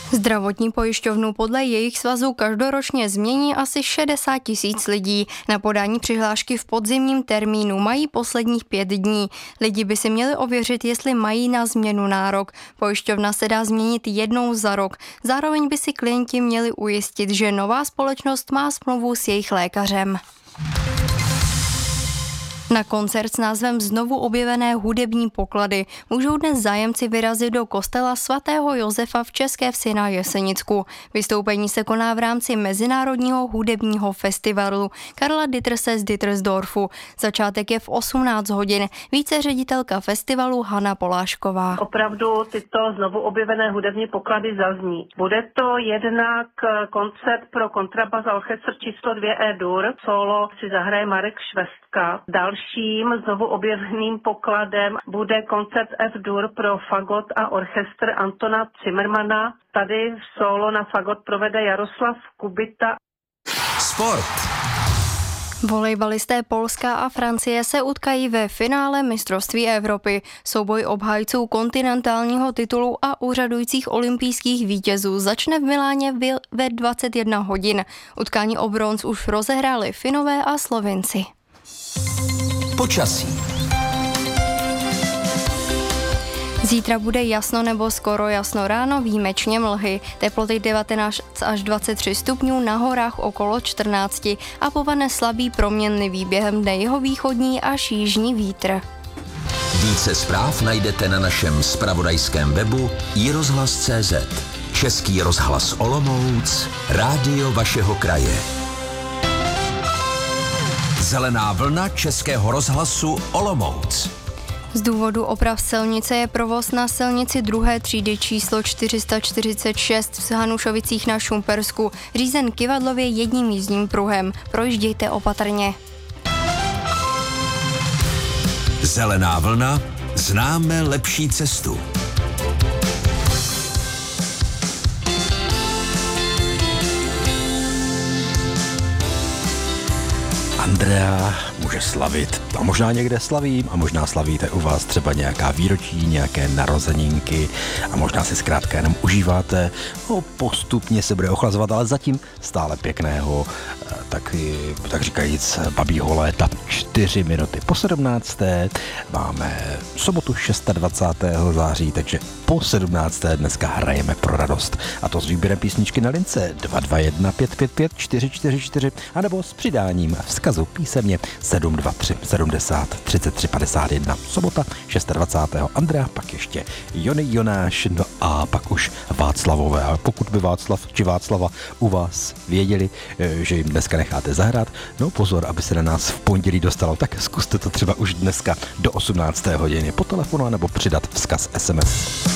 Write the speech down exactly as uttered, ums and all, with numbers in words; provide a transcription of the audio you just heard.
Zdravotní pojišťovnu podle jejich svazu každoročně změní asi šedesát tisíc lidí. Na podání přihlášky v podzimním termínu mají posledních pět dní. Lidi by si měli ověřit, jestli mají na změnu nárok. Pojišťovna se dá změnit jednou za rok. Zároveň by si klienti měli ujistit, že nová společnost má smlouvu s jejich lékařem. Na koncert s názvem Znovu objevené hudební poklady můžou dnes zájemci vyrazit do kostela svatého Josefa v České Vsi na Jesenicku. Vystoupení se koná v rámci Mezinárodního hudebního festivalu Karla Ditterse z Dittersdorfu. Začátek je v osmnáct hodin. Více ředitelka festivalu Hana Polášková. Opravdu tyto znovu objevené hudební poklady zazní. Bude to jednak koncert pro kontrabas a orchestr číslo dvě E-dur. Solo si zahraje Marek Švestka. Dalším znovu objeveným pokladem bude koncert F-dur pro fagot a orchestr Antona Zimmermana. Tady solo na fagot provede Jaroslav Kubita. Sport. Volejbalisté Polska a Francie se utkají ve finále mistrovství Evropy. Souboj obhájců kontinentálního titulu a úřadujících olympijských vítězů začne v Miláně ve dvacet jedna hodin. Utkání o bronz už rozehráli Finové a Slovinci. Počasí. Zítra bude jasno nebo skoro jasno, ráno výjimečně mlhy. Teploty devatenáct až dvacet tři stupňů, na horách okolo čtrnáct a povane slabý proměnlivý během dne jihovýchodní až jižní vítr. Více zpráv najdete na našem zpravodajském webu i rozhlas tečka cé zet. Český rozhlas Olomouc, rádio vašeho kraje. Zelená vlna Českého rozhlasu Olomouc. Z důvodu oprav silnice je provoz na silnici druhé třídy číslo čtyři sta čtyřicet šest v Hanušovicích na Šumpersku řízen kyvadlově jedním jízdním pruhem. Projíždějte opatrně. Zelená vlna, známe lepší cestu. Andrea může slavit, a možná někde slavím, a možná slavíte u vás třeba nějaká výročí, nějaké narozeninky a možná si zkrátka jenom užíváte, no postupně se bude ochlazovat, ale zatím stále pěkného, tak, tak říkajíc, babího léta. Čtyři minuty po sedmnácté máme sobotu dvacátého šestého září, takže po sedmnácté dneska hrajeme pro radost. A to s výběrem písničky na lince dva dva jedna pět pět pět čtyři čtyři čtyři anebo s přidáním vzkazu písemně sedm dva tři sedmdesát třicet tři padesát jedna. Sobota dvacátého šestého Andrea, pak ještě Jony Jonáš, no a pak už Václavové. A pokud by Václav či Václava u vás věděli, že jim dneska necháte zahrát, no pozor, aby se na nás v pondělí dostalo, tak zkuste to třeba už dneska do osmnácté hodiny po telefonu anebo přidat vzkaz es em es.